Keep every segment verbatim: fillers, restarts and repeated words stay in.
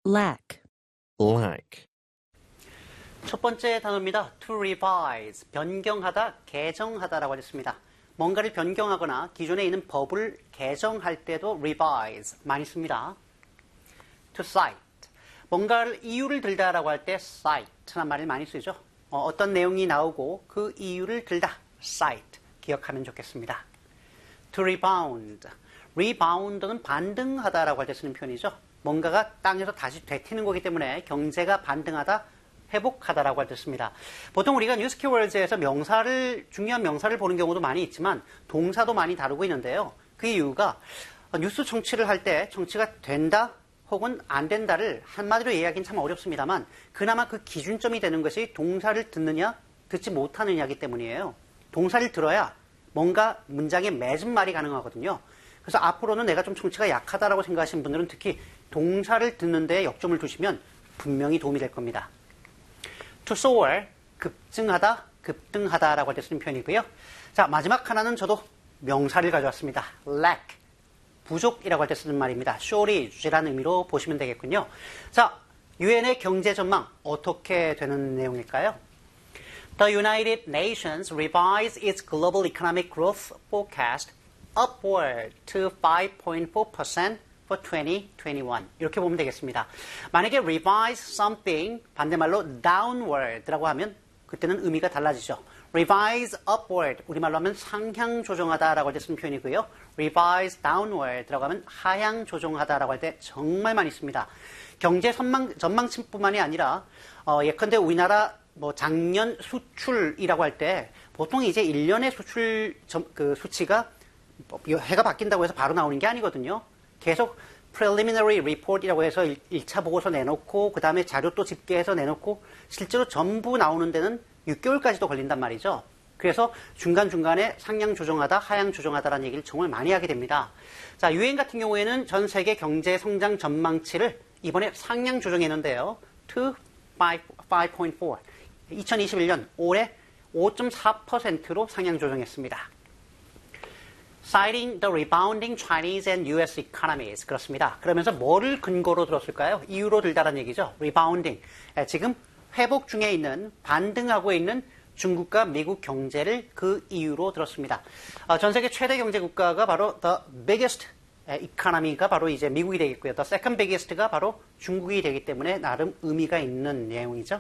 lack. lack. 첫 번째 단어입니다. to revise, 변경하다, 개정하다라고 하셨습니다. 뭔가를 변경하거나 기존에 있는 법을 개정할 때도 revise 많이 씁니다. to cite, 뭔가를 이유를 들다라고 할 때 cite라는 말을 많이 쓰죠. 어, 어떤 내용이 나오고 그 이유를 들다, cite, 기억하면 좋겠습니다. to rebound, rebound는 반등하다라고 할 때 쓰는 표현이죠. 뭔가가 땅에서 다시 되튀는 거기 때문에 경제가 반등하다, 회복하다라고 할 때 씁니다. 보통 우리가 뉴스 키워드에서 명사를, 중요한 명사를 보는 경우도 많이 있지만 동사도 많이 다루고 있는데요. 그 이유가 뉴스 청취를 할 때 청취가 된다 혹은 안 된다를 한마디로 이야기하기는 참 어렵습니다만 그나마 그 기준점이 되는 것이 동사를 듣느냐 듣지 못하느냐이기 때문이에요. 동사를 들어야 뭔가 문장에 맺은 말이 가능하거든요. 그래서 앞으로는 내가 좀 청취가 약하다라고 생각하시는 분들은 특히 동사를 듣는 데 역점을 두시면 분명히 도움이 될 겁니다. to soar, 급증하다, 급등하다라고 할 때 쓰는 표현이고요. 자, 마지막 하나는 저도 명사를 가져왔습니다. lack, 부족이라고 할 때 쓰는 말입니다. shortage라는 의미로 보시면 되겠군요. 자, 유엔의 경제 전망 어떻게 되는 내용일까요? The United Nations revised its global economic growth forecast upward to five point four percent for twenty twenty-one. 이렇게 보면 되겠습니다. 만약에 revise something 반대말로 downward라고 하면 그때는 의미가 달라지죠. revise upward 우리말로 하면 상향 조정하다라고 할 때 쓰는 표현이고요. revise downward라고 하면 하향 조정하다라고 할 때 정말 많이 씁니다. 경제 전망, 전망치뿐만이 아니라 어, 예컨대 우리나라 뭐 작년 수출이라고 할 때 보통 이제 일 년의 수출 점, 그 수치가 해가 바뀐다고 해서 바로 나오는 게 아니거든요. 계속 preliminary report이라고 해서 일 차 보고서 내놓고 그 다음에 자료 또 집계해서 내놓고 실제로 전부 나오는 데는 육 개월까지도 걸린단 말이죠. 그래서 중간중간에 상향 조정하다, 하향 조정하다라는 얘기를 정말 많이 하게 됩니다. 자, 유엔 같은 경우에는 전 세계 경제 성장 전망치를 이번에 상향 조정했는데요. to five point four. 이천이십일 년 올해 오 점 사 퍼센트로 상향 조정했습니다. Citing the rebounding Chinese and U S economies. 그렇습니다. 그러면서 뭐를 근거로 들었을까요? 이유로 들다라는 얘기죠. Rebounding. 지금 회복 중에 있는, 반등하고 있는 중국과 미국 경제를 그 이유로 들었습니다. 전 세계 최대 경제 국가가 바로 the biggest economy가 바로 이제 미국이 되겠고요. the second biggest가 바로 중국이 되기 때문에 나름 의미가 있는 내용이죠.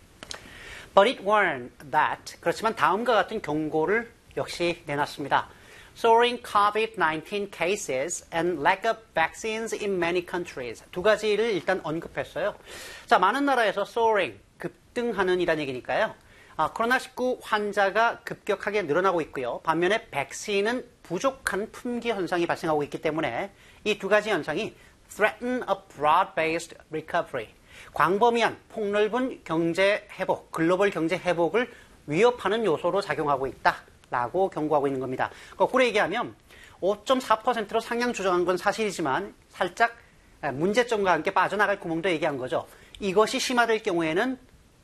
But it warned that. 그렇지만 다음과 같은 경고를 역시 내놨습니다. Soaring 코비드 나인틴 cases and lack of vaccines in many countries. 두 가지를 일단 언급했어요. 자, 많은 나라에서 soaring, 급등하는 이란 얘기니까요. 아, 코로나 십구 환자가 급격하게 늘어나고 있고요. 반면에 백신은 부족한 품귀 현상이 발생하고 있기 때문에 이 두 가지 현상이 threaten a broad-based recovery. 광범위한 폭넓은 경제 회복, 글로벌 경제 회복을 위협하는 요소로 작용하고 있다라고 경고하고 있는 겁니다. 거꾸로 얘기하면 오 점 사 퍼센트로 상향 조정한 건 사실이지만 살짝 문제점과 함께 빠져나갈 구멍도 얘기한 거죠. 이것이 심화될 경우에는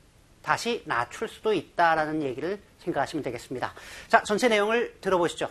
다시 낮출 수도 있다라는 얘기를 생각하시면 되겠습니다. 자, 전체 내용을 들어보시죠.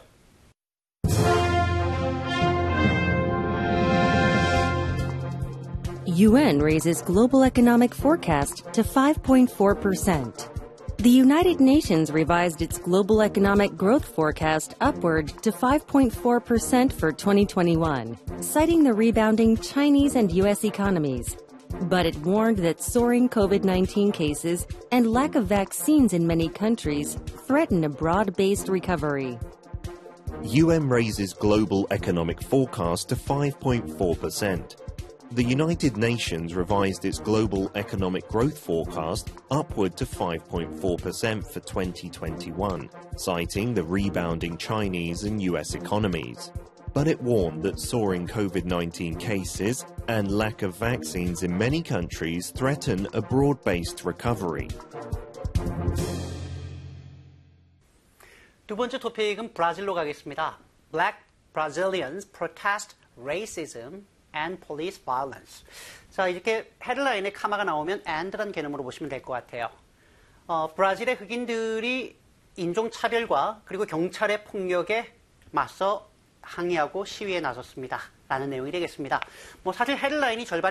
유엔 raises global economic forecast to five point four percent. The United Nations revised its global economic growth forecast upward to five point four percent for twenty twenty-one, citing the rebounding Chinese and U S economies. But it warned that soaring COVID nineteen cases and lack of vaccines in many countries threaten a broad-based recovery. U N raises global economic forecast to five point four percent. The United Nations revised its global economic growth forecast upward to five point four percent for twenty twenty-one, citing the rebounding Chinese and U S economies. But it warned that soaring COVID nineteen cases and lack of vaccines in many countries threaten a broad-based recovery. 두 번째 토픽은 브라질로 가겠습니다. Black Brazilians protest racism and police violence. 자, 이렇게 헤드라인에 카마가 나오면 and라는 개념으로 보시면 될 것 같아요. 어, 브라질의 흑인들이 인종차별과 그리고 경찰의 폭력에 맞서 항의하고 시위에 나섰습니다. 라는 내용이 되겠습니다. 뭐 사실 헤드라인이 절반